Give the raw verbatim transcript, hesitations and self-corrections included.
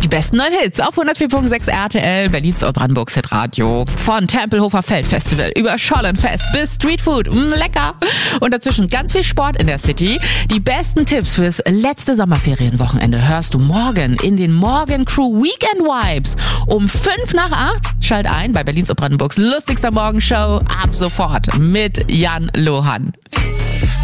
Die besten neuen Hits auf hundertvier Komma sechs R T L, Berlins und Brandenburgs Hitradio. Von Tempelhofer Feldfestival über Schollenfest bis Streetfood. Mm, lecker. Und dazwischen ganz viel Sport in der City. Die besten Tipps fürs letzte Sommerferienwochenende hörst du morgen in den Morgen Crew Weekend Vibes. Um fünf nach acht schalt ein bei Berlins und Brandenburgs lustigster Morgenshow ab sofort mit Jan Lohan.